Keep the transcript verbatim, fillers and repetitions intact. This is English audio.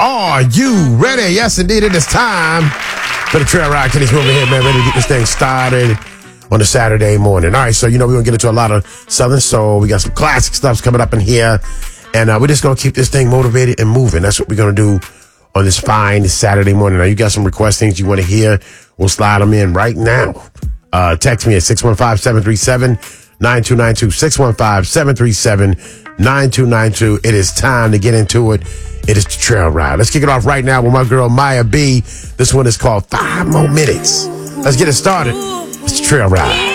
Are you ready? Yes, indeed. It is time for the trail ride. Kenny's moving here, man. Ready to get this thing started on a Saturday morning. All right, so, you know, we're going to get into a lot of Southern soul. We got some classic stuff coming up in here. And uh, we're just going to keep this thing motivated and moving. That's what we're going to do on this fine Saturday morning. Now, you got some request things you want to hear. We'll slide them in right now. Uh, text me at six one five, seven three seven, nine two nine two, six one five, seven three seven, nine two nine two. It is time to get into it. It is the trail ride. Let's kick it off right now with my girl, Maya B. This one is called Five More Minutes. Let's get it started. It's the trail ride.